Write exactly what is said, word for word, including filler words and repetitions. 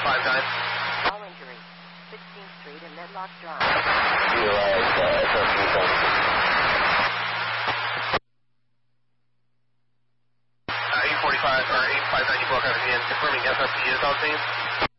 five nine. All injury. sixteenth Street and Medlock Drive. Utilize uh, S F P seventeen. Uh, eight forty-five, or eight five nine, you broke out again, confirming S F P is on scene.